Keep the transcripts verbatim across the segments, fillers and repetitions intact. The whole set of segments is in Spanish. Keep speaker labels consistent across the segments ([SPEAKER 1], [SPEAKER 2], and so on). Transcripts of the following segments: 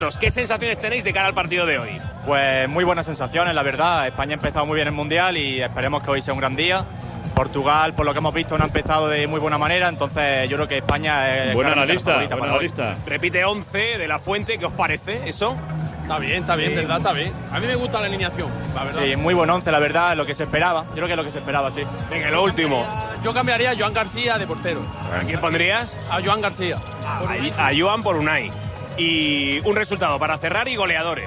[SPEAKER 1] ¿Qué sensaciones tenéis de cara al partido de hoy?
[SPEAKER 2] Pues muy buenas sensaciones, la verdad. España ha empezado muy bien el Mundial y esperemos que hoy sea un gran día. Portugal, por lo que hemos visto, no ha empezado de muy buena manera, entonces yo creo que España es
[SPEAKER 3] buen
[SPEAKER 2] la
[SPEAKER 3] analista,
[SPEAKER 2] favorita
[SPEAKER 3] buen
[SPEAKER 2] para
[SPEAKER 3] analista.
[SPEAKER 2] hoy.
[SPEAKER 1] Repite once de la Fuente, ¿qué os parece eso?
[SPEAKER 4] Está bien, está bien,
[SPEAKER 1] Sí.
[SPEAKER 4] verdad, está bien. A mí me gusta la alineación, la verdad.
[SPEAKER 2] Sí, muy buen once, la verdad, lo que se esperaba. Yo creo que es lo que se esperaba, sí.
[SPEAKER 1] Venga, lo último.
[SPEAKER 4] Yo cambiaría a Joan García de portero.
[SPEAKER 1] ¿A quién pondrías?
[SPEAKER 4] A Joan García.
[SPEAKER 1] A, a Joan por Unai. Y un resultado para cerrar y goleadores.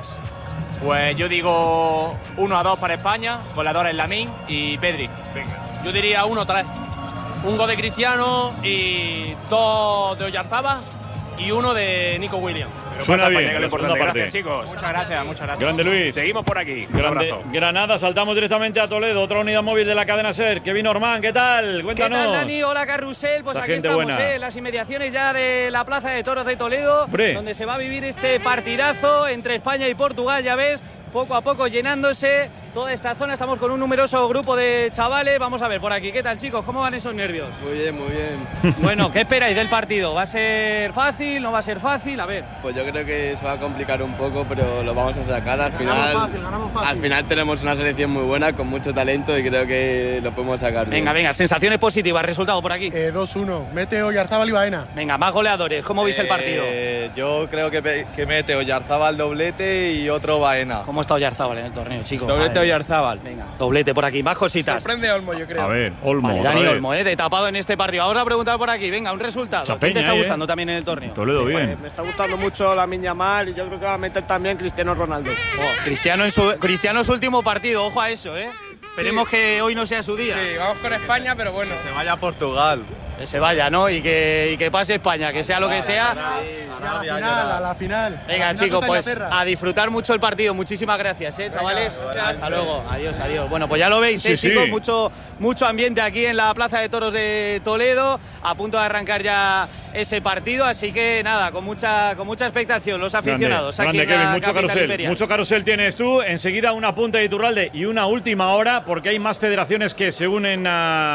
[SPEAKER 2] Pues yo digo uno a dos para España, goleadores Lamine y Pedri.
[SPEAKER 1] Venga.
[SPEAKER 4] Yo diría uno tres. Un gol de Cristiano y dos de Oyarzabal y uno de Nico Williams.
[SPEAKER 1] Pero
[SPEAKER 3] Suena
[SPEAKER 1] pasa
[SPEAKER 3] bien,
[SPEAKER 1] España, que es lo
[SPEAKER 3] la segunda
[SPEAKER 1] importante.
[SPEAKER 3] parte.
[SPEAKER 1] Gracias, chicos.
[SPEAKER 2] Muchas gracias, muchas gracias.
[SPEAKER 3] Grande Luis.
[SPEAKER 1] Seguimos por aquí. Un
[SPEAKER 3] Grande,
[SPEAKER 1] abrazo.
[SPEAKER 3] Granada, saltamos directamente a Toledo, otra unidad móvil de la cadena SER. Kevin Ormán, ¿qué tal? Cuéntanos.
[SPEAKER 5] ¿Qué tal, Dani? Hola, Carrusel. Pues
[SPEAKER 3] Esa
[SPEAKER 5] aquí
[SPEAKER 3] gente
[SPEAKER 5] estamos,
[SPEAKER 3] buena.
[SPEAKER 5] ¿eh? En las inmediaciones ya de la Plaza de Toros de Toledo,
[SPEAKER 3] Hombre.
[SPEAKER 5] donde se va a vivir este partidazo entre España y Portugal, ya ves, poco a poco llenándose toda esta zona. Estamos con un numeroso grupo de chavales. Vamos a ver por aquí. ¿Qué tal, chicos? ¿Cómo van esos nervios?
[SPEAKER 6] Muy bien, muy bien.
[SPEAKER 5] Bueno, ¿qué esperáis del partido? ¿Va a ser fácil? ¿No va a ser fácil? A ver.
[SPEAKER 6] Pues yo creo que se va a complicar un poco, pero lo vamos a sacar. Al final,
[SPEAKER 7] fácil, ganamos fácil.
[SPEAKER 6] al final tenemos una selección muy buena, con mucho talento y creo que lo podemos sacar bien.
[SPEAKER 5] Venga, venga, sensaciones positivas. Resultado por aquí.
[SPEAKER 7] Eh, dos uno. Mete Oyarzabal y Baena.
[SPEAKER 5] Venga, más goleadores. ¿Cómo veis el partido?
[SPEAKER 6] Eh, yo creo que, que mete Oyarzabal doblete y otro Baena.
[SPEAKER 5] ¿Cómo está Oyarzabal en el torneo, chicos?
[SPEAKER 6] Doblete
[SPEAKER 5] Madre mía.
[SPEAKER 6] Oyarzabal.
[SPEAKER 5] Venga, doblete por aquí. Más cositas.
[SPEAKER 4] Sorprende a Olmo, yo creo.
[SPEAKER 3] A ver, Olmo.
[SPEAKER 5] Vale,
[SPEAKER 3] otra
[SPEAKER 5] Dani
[SPEAKER 3] vez.
[SPEAKER 5] Olmo, eh, de tapado en este partido. Vamos a preguntar por aquí. Venga, un resultado.
[SPEAKER 3] Mucha
[SPEAKER 5] ¿Quién te
[SPEAKER 3] peña
[SPEAKER 5] está
[SPEAKER 3] ahí,
[SPEAKER 5] gustando
[SPEAKER 3] eh.
[SPEAKER 5] también en el torneo?
[SPEAKER 3] Toledo, bien.
[SPEAKER 6] Me está gustando mucho la Miña Mal y yo creo que va a meter también Cristiano Ronaldo.
[SPEAKER 5] Oh, Cristiano en su Cristiano en su último partido. Ojo a eso, ¿eh? Esperemos que hoy no sea su día.
[SPEAKER 4] Sí, vamos con España, pero bueno.
[SPEAKER 6] Se vaya a Portugal.
[SPEAKER 5] Que se vaya, ¿no? Y que, y que pase España, que sea lo que sea.
[SPEAKER 7] A la final, a la final.
[SPEAKER 5] Venga,
[SPEAKER 7] A la final
[SPEAKER 5] chicos,
[SPEAKER 7] contra
[SPEAKER 5] pues
[SPEAKER 7] Inglaterra.
[SPEAKER 5] a disfrutar mucho el partido. Muchísimas gracias, ¿eh, chavales? Hasta luego. Adiós, adiós. Bueno, pues ya lo veis, ¿eh,
[SPEAKER 3] Sí,
[SPEAKER 5] chicos?
[SPEAKER 3] sí.
[SPEAKER 5] Mucho, mucho ambiente aquí en la Plaza de Toros de Toledo. A punto de arrancar ya ese partido. Así que nada, con mucha, con mucha expectación los aficionados.
[SPEAKER 3] Grande,
[SPEAKER 5] aquí
[SPEAKER 3] grande,
[SPEAKER 5] en la
[SPEAKER 3] Kevin, mucho
[SPEAKER 5] capital
[SPEAKER 3] carrusel.
[SPEAKER 5] imperial.
[SPEAKER 3] Mucho carrusel tienes tú. Enseguida una punta de Iturralde y una última hora, porque hay más federaciones que se unen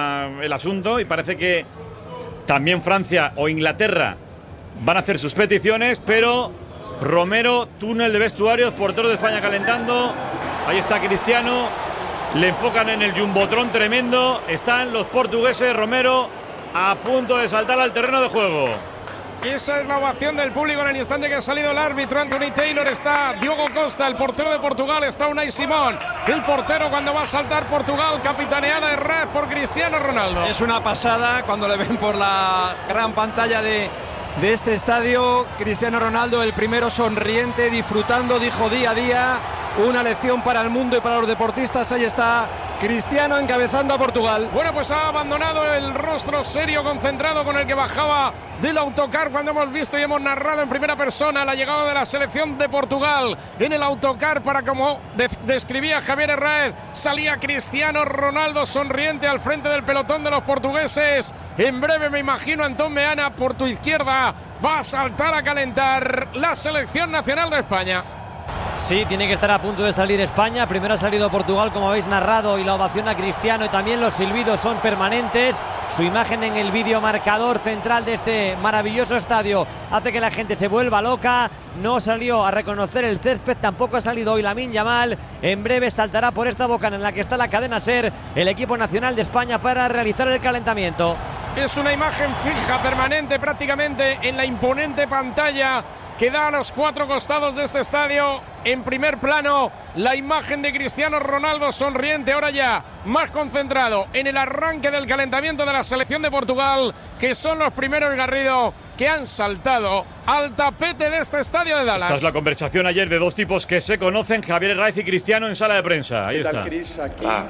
[SPEAKER 3] al asunto y parece que también Francia o Inglaterra van a hacer sus peticiones, pero Romero, túnel de vestuarios, portero de España calentando. Ahí está Cristiano. Le enfocan en el jumbotron tremendo. Están los portugueses, Romero, a punto de saltar al terreno de juego.
[SPEAKER 8] Y esa es la ovación del público en el instante que ha salido el árbitro Anthony Taylor. Está Diogo Costa, el portero de Portugal. Está Unai Simón, el portero cuando va a saltar Portugal, capitaneada de red por Cristiano Ronaldo.
[SPEAKER 9] Es una pasada cuando le ven por la gran pantalla de, de este estadio. Cristiano Ronaldo, el primero sonriente, disfrutando, dijo día a día. Una lección para el mundo y para los deportistas. Ahí está Cristiano encabezando a Portugal.
[SPEAKER 8] Bueno, pues ha abandonado el rostro serio, concentrado con el que bajaba del autocar cuando hemos visto y hemos narrado en primera persona la llegada de la selección de Portugal en el autocar para, como de describía Javier Herráez, salía Cristiano Ronaldo sonriente al frente del pelotón de los portugueses. En breve, me imagino, Antón Meana por tu izquierda va a saltar a calentar la selección nacional de España.
[SPEAKER 10] Sí, tiene que estar a punto de salir España. Primero ha salido Portugal, como habéis narrado, y la ovación a Cristiano, y también los silbidos son permanentes. Su imagen en el vídeo marcador central de este maravilloso estadio hace que la gente se vuelva loca. No salió a reconocer el césped, tampoco ha salido hoy Lamine Yamal. En breve saltará por esta bocana en la que está la cadena SER el equipo nacional de España para realizar el calentamiento.
[SPEAKER 8] Es una imagen fija, permanente prácticamente en la imponente pantalla que da a los cuatro costados de este estadio. En primer plano, la imagen de Cristiano Ronaldo sonriente, ahora ya más concentrado en el arranque del calentamiento de la selección de Portugal, que son los primeros, Garrido, que han saltado al tapete de este estadio de Dallas.
[SPEAKER 3] Esta es la conversación ayer de dos tipos que se conocen, Javier Herráez y Cristiano, en sala de prensa. Ahí
[SPEAKER 11] ¿Qué tal,
[SPEAKER 3] está.
[SPEAKER 11] Cris? Aquí, ah.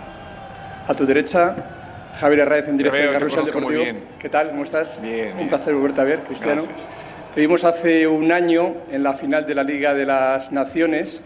[SPEAKER 11] a tu derecha, Javier Herráez en directo de Carrusel Deportivo. ¿Qué tal? ¿Cómo estás?
[SPEAKER 12] Bien,
[SPEAKER 11] Un
[SPEAKER 12] bien.
[SPEAKER 11] placer volverte a ver, Cristiano.
[SPEAKER 12] Gracias.
[SPEAKER 11] Te vimos hace un año en la final de la Liga de las Naciones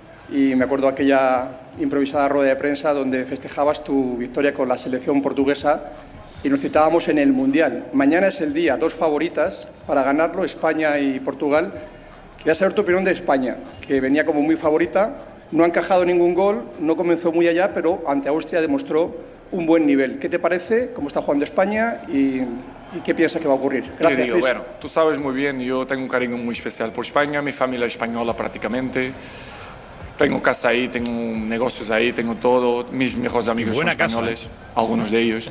[SPEAKER 11] y me acuerdo aquella improvisada rueda de prensa donde festejabas tu victoria con la selección portuguesa y nos citábamos en el Mundial. Mañana es el día, dos favoritas para ganarlo, España y Portugal. Quería saber tu opinión de España, que venía como muy favorita, no ha encajado ningún gol, no comenzó muy allá, pero ante Austria demostró un buen nivel. ¿Qué te parece? ¿Cómo está jugando España? Y ¿Y qué piensa que va a ocurrir? Gracias,
[SPEAKER 12] Le digo,
[SPEAKER 11] Chris.
[SPEAKER 12] bueno, tú sabes muy bien, yo tengo un cariño muy especial por España, mi familia es española prácticamente. Tengo casa ahí, tengo negocios ahí, tengo todo. Mis mejores amigos son
[SPEAKER 3] Buena casa,
[SPEAKER 12] españoles,
[SPEAKER 3] ¿eh?
[SPEAKER 12] algunos de ellos.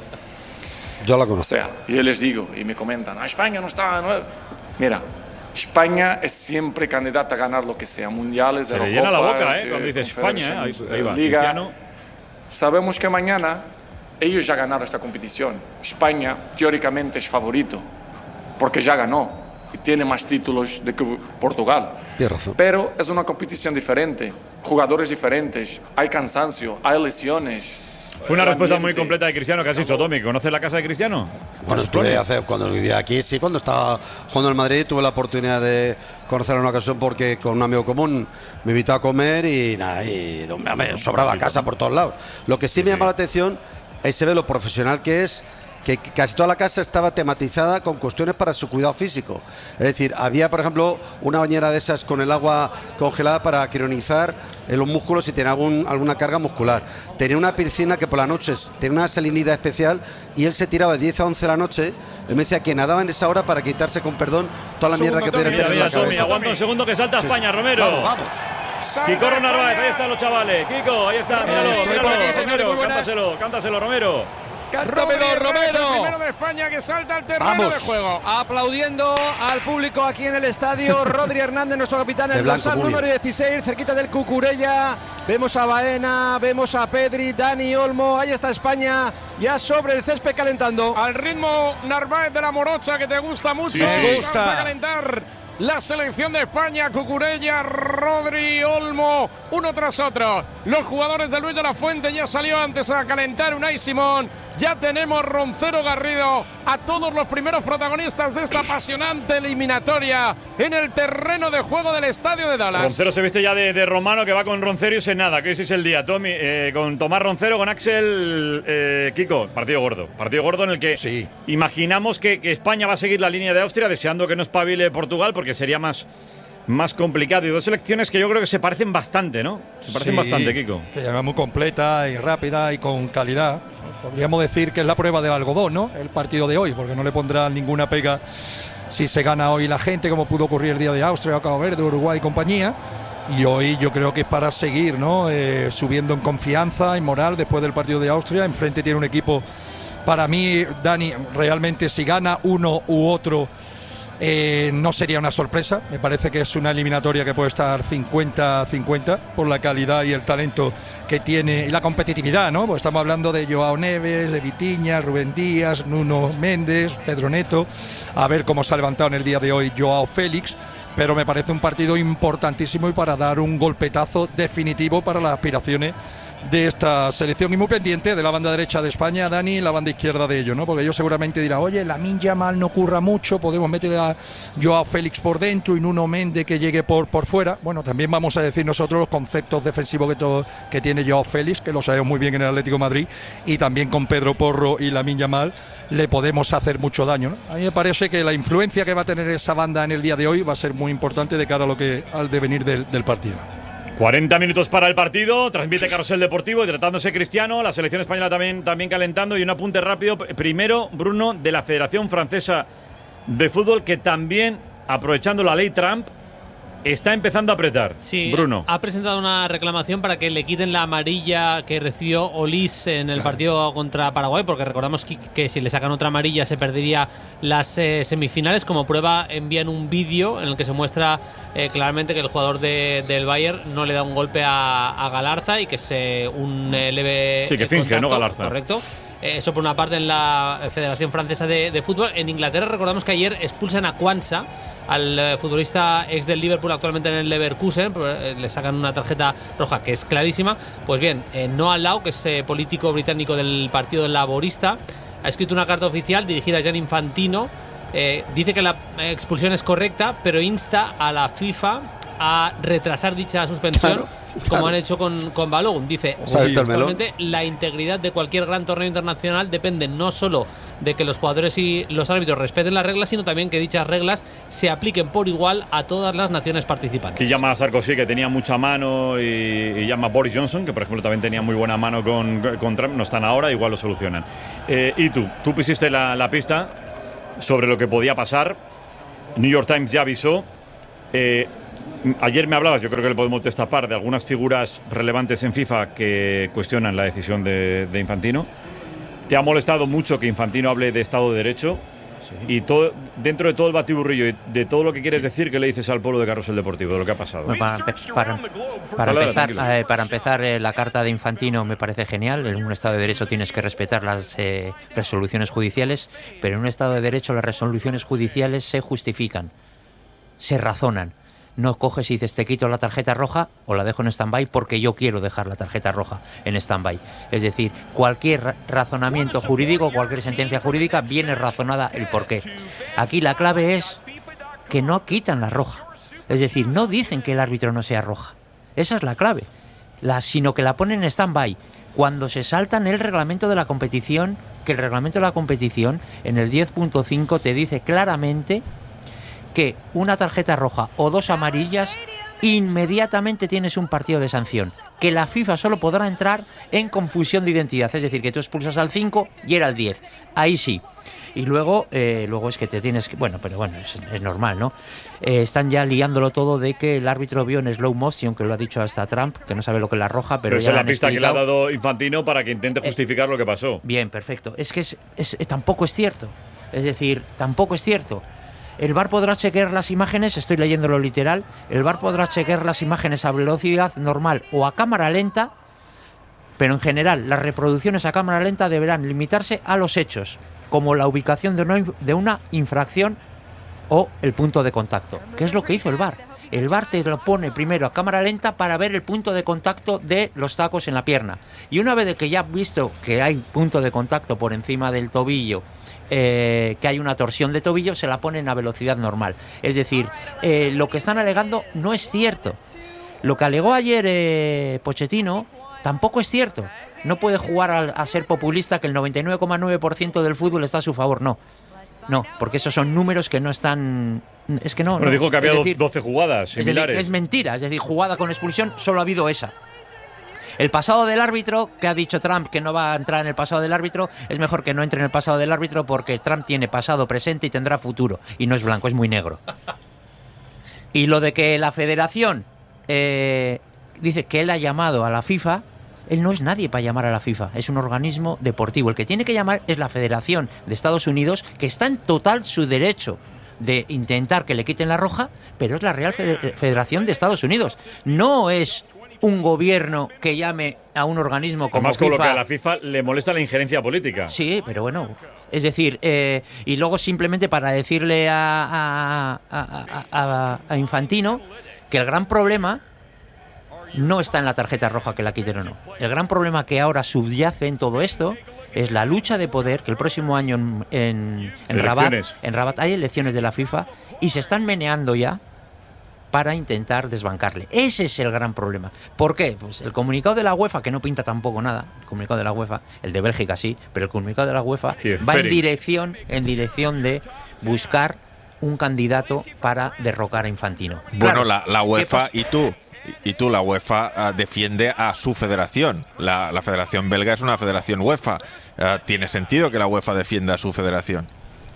[SPEAKER 13] Yo la conozco.
[SPEAKER 12] O sea, yo les digo y me comentan, ah, España no está... No... Mira, España es siempre candidata a ganar lo que sea, mundiales,
[SPEAKER 3] Se le
[SPEAKER 12] Eurocopas,
[SPEAKER 3] llena la boca, ¿eh? Cuando
[SPEAKER 12] eh,
[SPEAKER 3] dice España, ¿eh? Ahí, ahí va,
[SPEAKER 12] Liga.
[SPEAKER 3] Cristiano.
[SPEAKER 12] Sabemos que mañana ellos ya ganaron esta competición. España, teóricamente, es favorito, porque ya ganó y tiene más títulos de que Portugal.
[SPEAKER 13] Tienes razón.
[SPEAKER 12] Pero es una competición diferente, jugadores diferentes, hay cansancio, hay lesiones.
[SPEAKER 3] Fue una
[SPEAKER 12] el
[SPEAKER 3] respuesta muy
[SPEAKER 12] ambiente.
[SPEAKER 3] completa de Cristiano que has dicho, Tommy. ¿Conoces la casa de Cristiano?
[SPEAKER 13] Cuando estuve hace, cuando vivía aquí, sí, cuando estaba jugando en Madrid, tuve la oportunidad de conocerlo en una ocasión porque con un amigo común me invitó a comer y nada, y me sobraba casa por todos lados. Lo que sí me llama la atención, ahí se ve lo profesional que es, que casi toda la casa estaba tematizada con cuestiones para su cuidado físico. Es decir, había, por ejemplo, una bañera de esas con el agua congelada para crionizar en los músculos si tenía algún, alguna carga muscular. Tenía una piscina que por las noches tenía una salinidad especial y él se tiraba de diez a once de la noche. Él me decía que nadaba en esa hora para quitarse, con perdón, toda la mierda que pudiera
[SPEAKER 3] Mira,
[SPEAKER 13] meterse en
[SPEAKER 3] mira,
[SPEAKER 13] la
[SPEAKER 3] Tommy,
[SPEAKER 13] cabeza.
[SPEAKER 3] aguanta un segundo que salta
[SPEAKER 13] Sí,
[SPEAKER 3] España,
[SPEAKER 13] sí.
[SPEAKER 3] Romero.
[SPEAKER 13] Vamos, vamos.
[SPEAKER 3] Kiko Narváez, ahí están los chavales. Kiko, ahí está, míralo,
[SPEAKER 8] Estoy
[SPEAKER 3] míralo,
[SPEAKER 8] por aquí, señores, muy
[SPEAKER 3] Romero,
[SPEAKER 8] buenas.
[SPEAKER 3] cántaselo, cántaselo, Romero.
[SPEAKER 8] Romero, Romero. El primero de España que salta al terreno
[SPEAKER 9] Vamos.
[SPEAKER 8] de juego.
[SPEAKER 9] Aplaudiendo al público aquí en el estadio. Rodri Hernández, nuestro capitán,
[SPEAKER 13] De
[SPEAKER 9] el
[SPEAKER 13] blanco,
[SPEAKER 9] dorsal
[SPEAKER 13] muy
[SPEAKER 9] número dieciséis, cerquita del Cucurella. Vemos a Baena, vemos a Pedri, Dani Olmo. Ahí está España, ya sobre el césped calentando.
[SPEAKER 8] Al ritmo Narváez de la Morocha, que te gusta mucho.
[SPEAKER 9] Sí, me
[SPEAKER 8] Salta
[SPEAKER 9] gusta.
[SPEAKER 8] a calentar la selección de España. Cucurella, Rodri, Olmo, uno tras otro. Los jugadores de Luis de la Fuente ya salió antes a calentar Unai Simón. Ya tenemos Roncero, Garrido, a todos los primeros protagonistas de esta apasionante eliminatoria en el terreno de juego del estadio de Dallas.
[SPEAKER 3] Roncero se viste ya de, de romano, que va con Roncero y nada, que hoy sí es el día. Tommy, eh, con Tomás Roncero, con Axel eh, Kiko, partido gordo. Partido gordo en el que
[SPEAKER 9] sí.
[SPEAKER 3] imaginamos que, que España va a seguir la línea de Austria, deseando que no espabile Portugal, porque sería más, más complicado. Y dos selecciones que yo creo que se parecen bastante, ¿no? Se parecen
[SPEAKER 14] Sí,
[SPEAKER 3] bastante, Kiko.
[SPEAKER 14] Se llama muy completa y rápida y con calidad. Podríamos decir que es la prueba del algodón, ¿no? El partido de hoy, porque no le pondrán ninguna pega si se gana hoy la gente, como pudo ocurrir el día de Austria, Cabo Verde, Uruguay y compañía. Y hoy yo creo que es para seguir, ¿no? Eh, subiendo en confianza y moral después del partido de Austria. Enfrente tiene un equipo, para mí, Dani, realmente si gana uno u otro, Eh, no sería una sorpresa. Me parece que es una eliminatoria que puede estar cincuenta a cincuenta por la calidad y el talento que tiene y la competitividad, ¿no? Pues estamos hablando de Joao Neves, de Vitinha, Rubén Díaz, Nuno Méndez, Pedro Neto. A ver cómo se ha levantado en el día de hoy Joao Félix. Pero me parece un partido importantísimo y para dar un golpetazo definitivo para las aspiraciones de esta selección, y muy pendiente de la banda derecha de España, Dani, y la banda izquierda de ellos, ¿no? Porque ellos seguramente dirán, oye, Lamine Yamal no curra mucho, podemos meter a Joao Félix por dentro y Nuno Méndez que llegue por, por fuera. Bueno, también vamos a decir nosotros los conceptos defensivos que, todo, que tiene Joao Félix, que lo sabemos muy bien en el Atlético de Madrid, y también con Pedro Porro y Lamine Yamal le podemos hacer mucho daño, ¿no? A mí me parece que la influencia que va a tener esa banda en el día de hoy va a ser muy importante de cara a lo que al devenir del, del partido.
[SPEAKER 3] cuarenta minutos para el partido, transmite Carrusel Deportivo y tratándose Cristiano, la selección española también, también calentando. Y un apunte rápido, primero, Bruno, de la Federación Francesa de Fútbol, que también, aprovechando la ley Trump, está empezando a apretar.
[SPEAKER 15] Sí,
[SPEAKER 3] Bruno.
[SPEAKER 15] ha presentado una reclamación para que le quiten la amarilla que recibió Olís en el
[SPEAKER 3] Claro.
[SPEAKER 15] partido contra Paraguay, porque recordamos que, que si le sacan otra amarilla se perdería las eh, semifinales. Como prueba envían un vídeo en el que se muestra eh, claramente que el jugador de, del Bayern no le da un golpe a, a Galarza y que es un eh, leve
[SPEAKER 3] Sí, que
[SPEAKER 15] eh,
[SPEAKER 3] finge,
[SPEAKER 15] contacto,
[SPEAKER 3] ¿no, Galarza?
[SPEAKER 15] Correcto. Eh, Eso por una parte en la Federación Francesa de, de Fútbol. En Inglaterra recordamos que ayer expulsan a Quansah, al eh, futbolista ex del Liverpool, actualmente en el Leverkusen, eh, le sacan una tarjeta roja que es clarísima. Pues bien, eh, Noah Law, que es eh, político británico del Partido Laborista, ha escrito una carta oficial dirigida a Gianni Infantino. Eh, dice que la eh, expulsión es correcta, pero insta a la FIFA a retrasar dicha suspensión,
[SPEAKER 13] Claro,
[SPEAKER 15] como
[SPEAKER 13] claro.
[SPEAKER 15] han hecho con, con Balogun. Dice,
[SPEAKER 13] Se ha abierto el melón.
[SPEAKER 15] actualmente la integridad de cualquier gran torneo internacional depende no solo de que los jugadores y los árbitros respeten las reglas, sino también que dichas reglas se apliquen por igual a todas las naciones participantes.
[SPEAKER 3] Aquí llama a Sarkozy, que tenía mucha mano, y, y llama a Boris Johnson, que por ejemplo también tenía muy buena mano con, con Trump. No están ahora, igual lo solucionan. Eh, y tú, tú pusiste la, la pista. sobre lo que podía pasar. New York Times ya avisó. Eh, ayer me hablabas, yo creo que le podemos destapar, de algunas figuras relevantes en FIFA que cuestionan la decisión de, de Infantino. ¿Te ha molestado mucho que Infantino hable de Estado de Derecho? Sí. Y todo, dentro de todo el batiburrillo y de todo lo que quieres decir, ¿qué le dices al pueblo de Carrusel Deportivo de lo que ha pasado?
[SPEAKER 16] Bueno, para, para, para Hola, empezar, eh, para empezar eh, la carta de Infantino me parece genial. En un Estado de Derecho tienes que respetar las eh, resoluciones judiciales, pero en un Estado de Derecho las resoluciones judiciales se justifican, se razonan. No coges y dices, te quito la tarjeta roja o la dejo en stand-by porque yo quiero dejar la tarjeta roja en stand-by. Es decir, cualquier razonamiento jurídico, cualquier sentencia jurídica, viene razonada el porqué. Aquí la clave es que no quitan la roja. Es decir, no dicen que el árbitro no sea roja. Esa es la clave. La, sino que la ponen en stand-by. Cuando se saltan el reglamento de la competición, que el reglamento de la competición en el diez punto cinco te dice claramente que una tarjeta roja o dos amarillas inmediatamente tienes un partido de sanción, que la FIFA solo podrá entrar en confusión de identidad, es decir, que tú expulsas al cinco y era al diez, ahí sí. Y luego, eh, luego es que te tienes que... Bueno, pero bueno, es, es normal, ¿no? Eh, están ya liándolo todo de que el árbitro vio en slow motion, que lo ha dicho hasta Trump, que no sabe lo que es la roja, pero, pero ya
[SPEAKER 3] esa es la pista
[SPEAKER 16] explicado.
[SPEAKER 3] Que le ha dado Infantino para que intente justificar eh, lo que pasó.
[SPEAKER 16] Bien, perfecto. Es que es, es, es, tampoco es cierto. Es decir, tampoco es cierto. El V A R podrá chequear las imágenes, estoy leyéndolo literal, el V A R podrá chequear las imágenes a velocidad normal o a cámara lenta, pero en general las reproducciones a cámara lenta deberán limitarse a los hechos, como la ubicación de una, de una infracción o el punto de contacto. ¿Qué es lo que hizo el V A R? El V A R te lo pone primero a cámara lenta para ver el punto de contacto de los tacos en la pierna. Y una vez que ya has visto que hay punto de contacto por encima del tobillo, Eh, que hay una torsión de tobillo, se la ponen a velocidad normal. Es decir, eh, lo que están alegando no es cierto. Lo que alegó ayer eh, Pochettino tampoco es cierto. No puede jugar a, a ser populista, que el noventa y nueve coma nueve por ciento del fútbol está a su favor. No, no, porque esos son números que no están... Es que no.
[SPEAKER 3] Pero
[SPEAKER 16] no.
[SPEAKER 3] dijo que había
[SPEAKER 16] es decir,
[SPEAKER 3] doce jugadas similares.
[SPEAKER 16] Es, decir, es mentira, es decir, jugada con expulsión solo ha habido esa. El pasado del árbitro, que ha dicho Trump que no va a entrar en el pasado del árbitro, es mejor que no entre en el pasado del árbitro porque Trump tiene pasado, presente y tendrá futuro. Y no es blanco, es muy negro. Y lo de que la federación eh, dice que él ha llamado a la FIFA, él no es nadie para llamar a la FIFA, es un organismo deportivo. El que tiene que llamar es la Federación de Estados Unidos, que está en total su derecho de intentar que le quiten la roja, pero es la Real Federación de Estados Unidos. No es un gobierno que llame a un organismo como
[SPEAKER 3] Además,
[SPEAKER 16] FIFA.
[SPEAKER 3] con lo que a la FIFA le molesta la injerencia política.
[SPEAKER 16] Sí, pero bueno, es decir, eh, y luego simplemente para decirle a, a, a, a, a Infantino que el gran problema no está en la tarjeta roja, que la quiten o no. El gran problema que ahora subyace en todo esto es la lucha de poder, que el próximo año en, en, en Rabat, en Rabat hay elecciones de la FIFA y se están meneando ya para intentar desbancarle. Ese es el gran problema. ¿Por qué? Pues el comunicado de la UEFA, que no pinta tampoco nada, el comunicado de la UEFA, el de Bélgica sí, pero el comunicado de la UEFA sí, va en dirección, en dirección de buscar un candidato para derrocar a Infantino.
[SPEAKER 17] Bueno,
[SPEAKER 16] claro,
[SPEAKER 17] la, la UEFA y tú, y tú, la UEFA uh, defiende a su federación. La, la federación belga es una federación UEFA. Uh, ¿Tiene sentido que la UEFA defienda a su federación?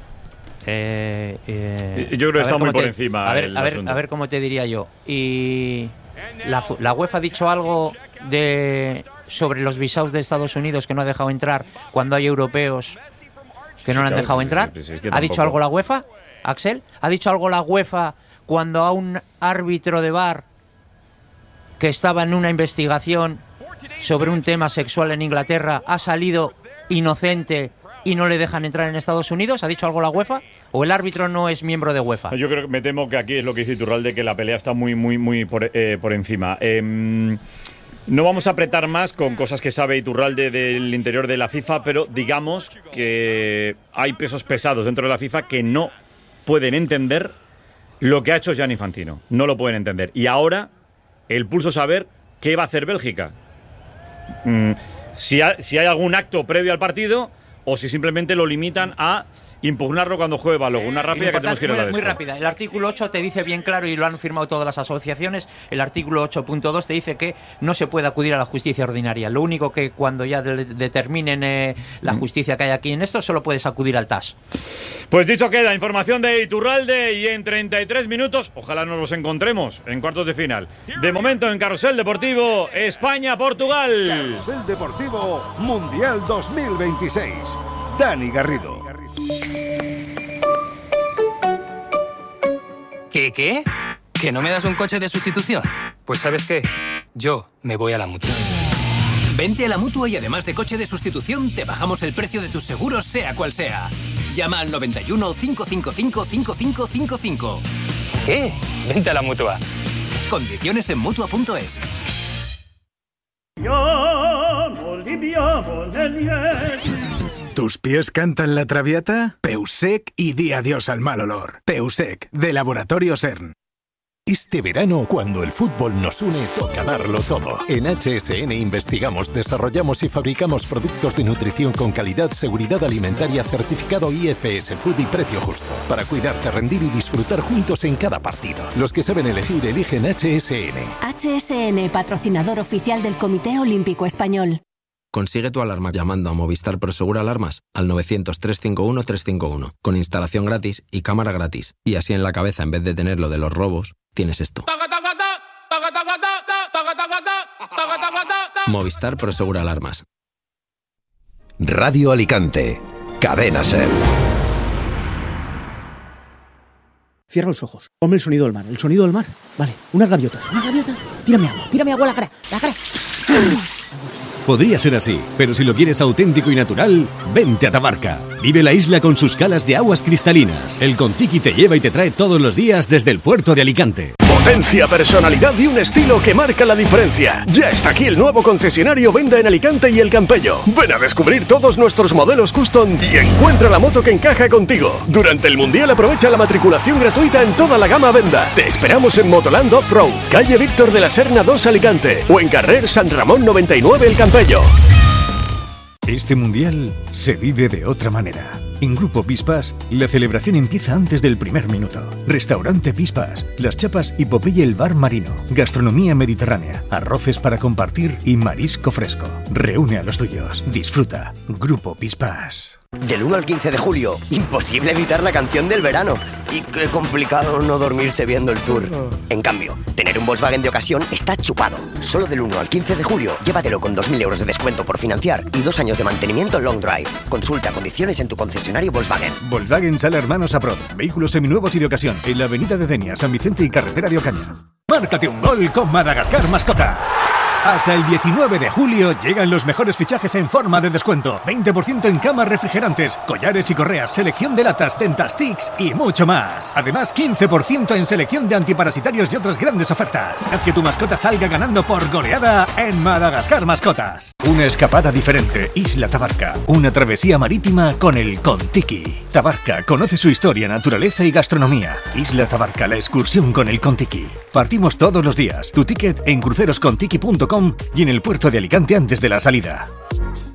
[SPEAKER 16] Eh, eh,
[SPEAKER 3] yo creo que está muy por
[SPEAKER 16] te,
[SPEAKER 3] encima.
[SPEAKER 16] A ver, a ver, a ver cómo te diría yo. Y la, la UEFA ha dicho algo de sobre los visados de Estados Unidos, que no ha dejado entrar cuando hay europeos que no sí, le han claro, dejado entrar. Sí, sí, es que ¿Ha dicho algo la UEFA, Axel? ¿Ha dicho algo la UEFA cuando a un árbitro de V A R que estaba en una investigación sobre un tema sexual en Inglaterra ha salido inocente y no le dejan entrar en Estados Unidos? ¿Ha dicho algo la UEFA? ¿O el árbitro no es miembro de UEFA?
[SPEAKER 3] Yo creo que me temo que aquí es lo que dice Iturralde, que la pelea está muy, muy, muy por, eh, por encima. Eh, no vamos a apretar más con cosas que sabe Iturralde del interior de la FIFA, pero digamos que hay pesos pesados dentro de la FIFA que no pueden entender lo que ha hecho Gianni Infantino. No lo pueden entender. Y ahora el pulso es saber qué va a hacer Bélgica. Mm, si, ha, si hay algún acto previo al partido o si simplemente lo limitan a impugnarlo cuando juegue balón. Una rápida que tenemos que ir a la
[SPEAKER 16] muy, muy rápida. El artículo ocho te dice bien claro, y lo han firmado todas las asociaciones, el artículo ocho punto dos te dice que no se puede acudir a la justicia ordinaria. Lo único que cuando ya de, determinen eh, la justicia que hay aquí en esto, solo puedes acudir al T A S.
[SPEAKER 3] Pues dicho queda, información de Iturralde, y en treinta y tres minutos, ojalá nos los encontremos en cuartos de final. De momento en Carrusel Deportivo, España-Portugal.
[SPEAKER 18] Carrusel Deportivo Mundial dos mil veintiséis. Dani Garrido.
[SPEAKER 19] ¿Qué, qué? ¿Que no me das un coche de sustitución? Pues ¿sabes qué? Yo me voy a la Mutua.
[SPEAKER 20] Vente a la Mutua y además de coche de sustitución, te bajamos el precio de tus seguros, sea cual sea. Llama al noventa y uno, cinco cinco cinco, cinco cinco cinco cinco.
[SPEAKER 19] ¿Qué? Vente a la Mutua.
[SPEAKER 20] Condiciones en Mutua punto es.
[SPEAKER 18] ¿Tus pies cantan la traviata? Peusec y di adiós al mal olor. Peusec, de Laboratorio CERN.
[SPEAKER 21] Este verano, cuando el fútbol nos une, toca darlo todo. En H S N investigamos, desarrollamos y fabricamos productos de nutrición con calidad, seguridad alimentaria, certificado I F S Food y precio justo. Para cuidarte, rendir y disfrutar juntos en cada partido. Los que saben elegir, eligen H S N.
[SPEAKER 22] H S N, patrocinador oficial del Comité Olímpico Español.
[SPEAKER 23] Consigue tu alarma llamando a Movistar Prosegur Alarmas al novecientos, trescientos cincuenta y uno, trescientos cincuenta y uno, con instalación gratis y cámara gratis. Y así en la cabeza, en vez de tener lo de los robos, tienes esto. Movistar Prosegur Alarmas.
[SPEAKER 24] Radio Alicante. Cadena SER.
[SPEAKER 25] Cierra los ojos. Ponme el sonido del mar. El sonido del mar. Vale. Unas gaviotas. Unas gaviotas. Tírame agua. Tírame agua a la cara. La cara.
[SPEAKER 26] Podría ser así, pero si lo quieres auténtico y natural, vente a Tabarca. Vive la isla con sus calas de aguas cristalinas. El Contiki te lleva y te trae todos los días desde el puerto de Alicante.
[SPEAKER 27] Potencia, personalidad y un estilo que marca la diferencia. Ya está aquí el nuevo concesionario Venda en Alicante y El Campello. Ven a descubrir todos nuestros modelos custom y encuentra la moto que encaja contigo. Durante el Mundial aprovecha la matriculación gratuita en toda la gama Venda. Te esperamos en Motoland Off-Road, calle Víctor de la Serna dos Alicante, o en Carrer San Ramón noventa y nueve El Campello.
[SPEAKER 28] Este mundial se vive de otra manera. En Grupo Pispas, la celebración empieza antes del primer minuto. Restaurante Pispas, Las Chapas y Popeye el Bar Marino. Gastronomía mediterránea, arroces para compartir y marisco fresco. Reúne a los tuyos. Disfruta. Grupo Pispas.
[SPEAKER 29] Del uno al quince de julio, imposible evitar la canción del verano. Y qué complicado no dormirse viendo el Tour. En cambio, tener un Volkswagen de ocasión está chupado. Solo del uno al quince de julio, llévatelo con dos mil euros de descuento por financiar y dos años de mantenimiento long drive. Consulta condiciones en tu concesionario Volkswagen.
[SPEAKER 28] Volkswagen Sala Hermanos Aprod. Vehículos seminuevos y de ocasión. En la avenida de Denia, San Vicente y carretera de Ocaña. Márcate un gol con Madagascar Mascotas. Hasta el diecinueve de julio llegan los mejores fichajes en forma de descuento. veinte por ciento en camas refrigerantes, collares y correas, selección de latas, Dentastics y mucho más. Además, quince por ciento en selección de antiparasitarios y otras grandes ofertas. Haz que tu mascota salga ganando por goleada en Madagascar Mascotas. Una escapada diferente. Isla Tabarca. Una travesía marítima con el Contiki. Tabarca conoce su historia, naturaleza y gastronomía. Isla Tabarca, la excursión con el Contiki. Partimos todos los días. Tu ticket en cruceroscontiki punto com y en el puerto de Alicante antes de la salida.